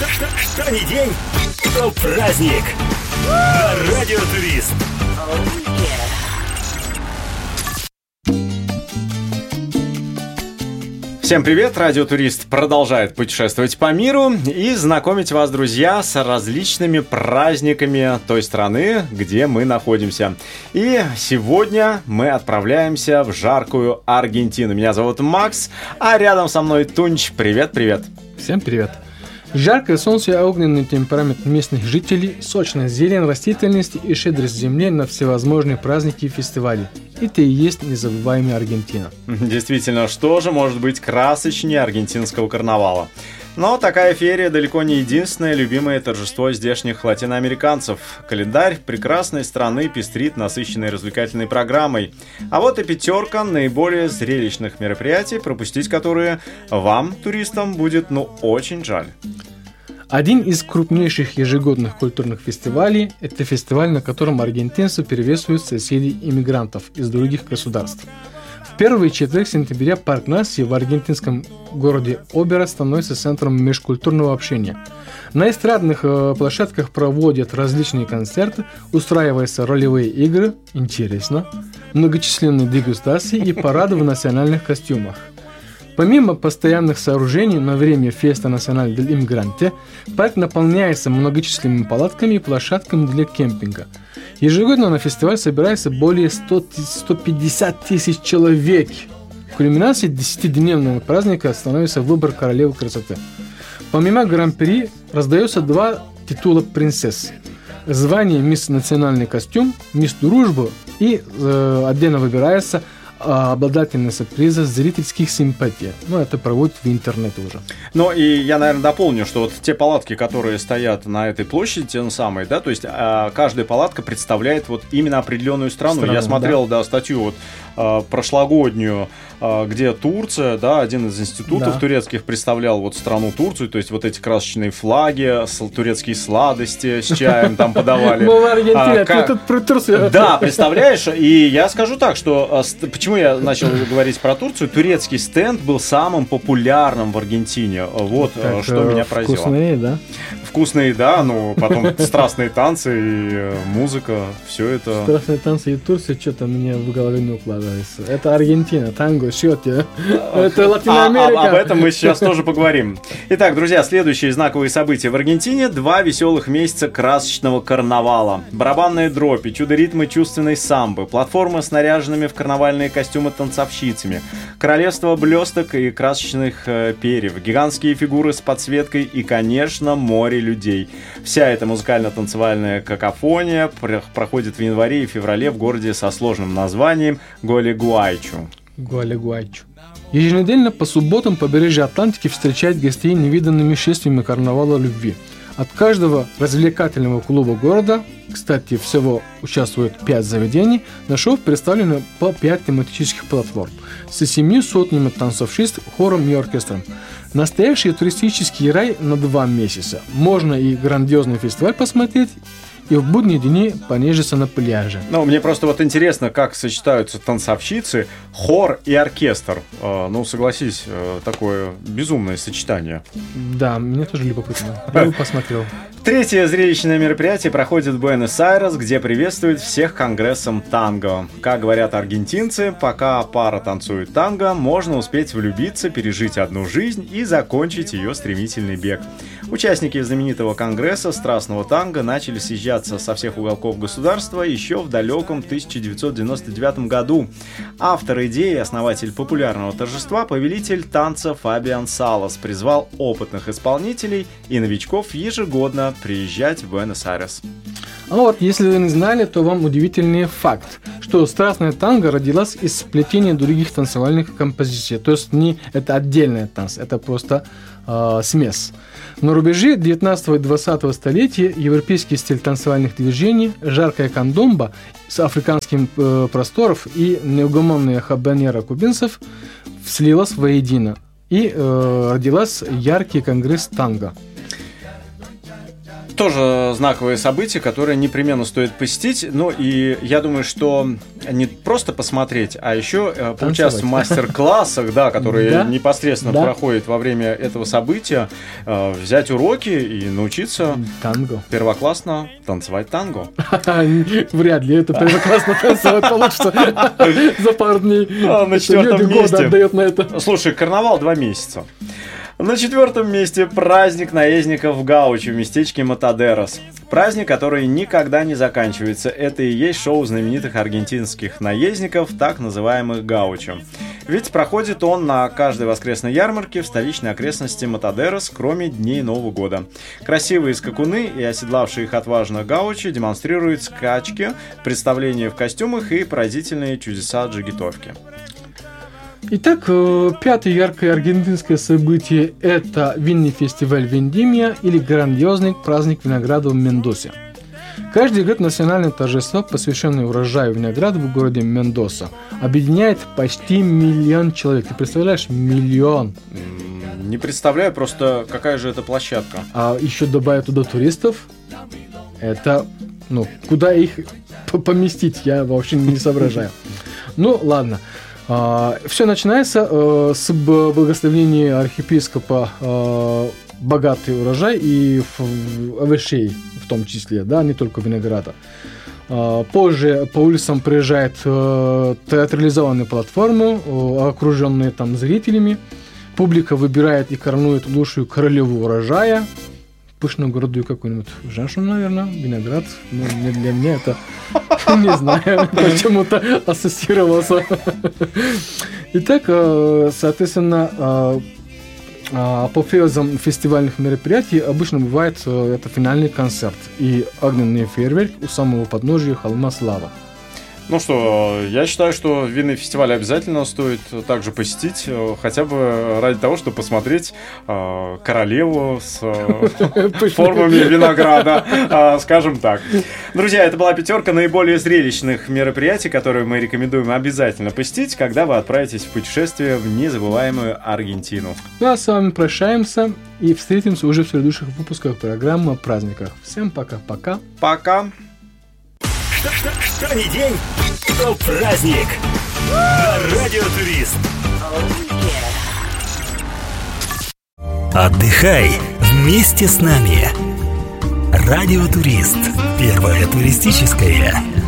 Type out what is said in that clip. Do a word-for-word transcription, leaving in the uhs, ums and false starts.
Что, что, что ни день, то праздник. На Радио Турист. Всем привет! Радио Турист продолжает путешествовать по миру и знакомить вас, друзья, с различными праздниками той страны, где мы находимся. И сегодня мы отправляемся в жаркую Аргентину. Меня зовут Макс, а рядом со мной Тунч. Привет-привет! Всем привет! Жаркое солнце и огненный темперамент местных жителей, сочная зелень растительности и щедрость земли на всевозможные праздники и фестивали. Это и есть незабываемая Аргентина. Действительно, что же может быть красочнее аргентинского карнавала? Но такая феерия далеко не единственное любимое торжество здешних латиноамериканцев. Календарь прекрасной страны пестрит насыщенной развлекательной программой. А вот и пятерка наиболее зрелищных мероприятий, пропустить которые вам, туристам, будет ну очень жаль. Один из крупнейших ежегодных культурных фестивалей – это фестиваль, на котором аргентинцы приветствуют соседей иммигрантов из других государств. В первый четверг сентября парк Нассии в аргентинском городе Обера становится центром межкультурного общения. На эстрадных э, площадках проводят различные концерты, устраиваются ролевые игры, интересно, многочисленные дегустации и парады в национальных костюмах. Помимо постоянных сооружений на время Феста Националь дель Иммигранте, парк наполняется многочисленными палатками и площадками для кемпинга. Ежегодно на фестиваль собирается более сто - сто пятьдесят тысяч человек. В кульминацией десятидневного праздника становится выбор королевы красоты. Помимо гран-при раздается два титула принцесс. Звание «Мисс Национальный костюм», «Мисс Дружбу» и э, отдельно выбирается обладательница приза зрительских симпатий. Ну, это проводят в интернете уже. Ну, и я, наверное, дополню, что вот те палатки, которые стоят на этой площади, те самые, да, то есть каждая палатка представляет вот именно определенную страну. страну я смотрел, да, да статью вот прошлогоднюю, где Турция, да, один из институтов да. турецких представлял вот страну Турцию, то есть вот эти красочные флаги, турецкие сладости с чаем там подавали. Мы Аргентина, ты тут про Турцию. Да, представляешь, и я скажу так, что почему я начал говорить про Турцию, турецкий стенд был самым популярным в Аргентине, вот так, что меня поразило. Вкусные, да? Вкусные, да, но потом страстные танцы и музыка, все это. Страстные танцы и Турция что-то мне в голове не укладывается. Это Аргентина, танго, счете. Это Латиноамерика. А, об этом мы сейчас тоже поговорим. Итак, друзья, следующие знаковые события в Аргентине. Два веселых месяца красочного карнавала. Барабанная дробь и чудо-ритмы чувственной самбы. Платформы с наряженными в карнавальные костюмы танцовщицами. Королевство блесток и красочных э, перьев. Гигантские фигуры с подсветкой и, конечно, море людей. Вся эта музыкально-танцевальная какофония проходит в январе и феврале в городе со сложным названием Гуале-Гуайчу. Гуале-Гуайчу. Еженедельно по субботам побережье Атлантики встречает гостей невиданными шествиями карнавала любви. От каждого развлекательного клуба города, кстати, всего участвует пять заведений, на шоу представлены по пять тематических платформ с семью сотнями танцовщиц, хором и оркестром. Настоящий туристический рай на два месяца. Можно и грандиозный фестиваль посмотреть, и в будние дни понежиться на пляже. Ну, мне просто вот интересно, как сочетаются танцовщицы, хор и оркестр. Э, ну, согласись, э, такое безумное сочетание. Да, мне тоже любопытно. Я бы посмотрел. Третье зрелищное мероприятие проходит в Буэнос-Айрес, где приветствуют всех конгрессом танго. Как говорят аргентинцы, пока пара танцует танго, можно успеть влюбиться, пережить одну жизнь и закончить ее стремительный бег. Участники знаменитого конгресса страстного танго начали съезжаться со всех уголков государства еще в далеком тысяча девятьсот девяносто девятом году. Автор идеи, основатель популярного торжества, повелитель танца Фабиан Салас призвал опытных исполнителей и новичков ежегодно приезжать в Буэнос-Айрес. А вот, если вы не знали, то вам удивительный факт, что страстная танго родилась из сплетения других танцевальных композиций. То есть не это отдельная танц, это просто э, смесь. На рубеже девятнадцатого и двадцатого столетия европейский стиль танцевальных движений, жаркая кандомба с африканских э, просторов и неугомонная хабанера кубинцев слилась воедино. И э, родилась яркий конгресс танго. Тоже знаковые события, которые непременно стоит посетить. Ну и я думаю, что не просто посмотреть, а еще э, поучаствовать в мастер-классах, да, которые да? непосредственно да? проходят во время этого события, э, взять уроки и научиться танго. Первоклассно танцевать танго. Вряд ли это первоклассно танцевать получится за пару дней. На четвертом месте. Слушай, карнавал два месяца. На четвертом месте праздник наездников в Гаучо в местечке Матадерос. Праздник, который никогда не заканчивается. Это и есть шоу знаменитых аргентинских наездников, так называемых Гаучо. Ведь проходит он на каждой воскресной ярмарке в столичной окрестности Матадерос, кроме дней Нового года. Красивые скакуны и оседлавшие их отважно Гаучо демонстрируют скачки, представления в костюмах и поразительные чудеса джигитовки. Итак, пятое яркое аргентинское событие – это винный фестиваль Вендимия или грандиозный праздник винограда в Мендосе. Каждый год национальное торжество, посвященное урожаю винограда в городе Мендоса, объединяет почти миллион человек. Ты представляешь? Миллион. Не представляю, просто какая же это площадка. А еще добавить туда туристов. Это, ну, куда их поместить, я вообще не соображаю. Ну, ладно. Uh, все начинается uh, с благословения архиепископа uh, богатый урожай и овощей в том числе, да, не только винограда. Uh, позже по улицам приезжает uh, театрализованные платформы, uh, окруженные там зрителями. Публика выбирает и коронует лучшую королеву урожая. Пышную городую какую-нибудь женщину, наверное, виноград. Ну, не для меня это, не знаю, почему-то ассоциировался. Итак, соответственно, апофеозом фестивальных мероприятий обычно бывает это финальный концерт и огненный фейерверк у самого подножия холма Слава. Ну что, я считаю, что винный фестиваль обязательно стоит также посетить, хотя бы ради того, чтобы посмотреть э, королеву с э, формами винограда, э, скажем так. Друзья, это была пятерка наиболее зрелищных мероприятий, которые мы рекомендуем обязательно посетить, когда вы отправитесь в путешествие в незабываемую Аргентину. Ну а с вами прощаемся и встретимся уже в следующих выпусках программы о праздниках. Всем пока-пока. Пока. Что, что, что ни день, то праздник. На Радио Турист. Отдыхай вместе с нами. Радио Турист. Первое туристическое.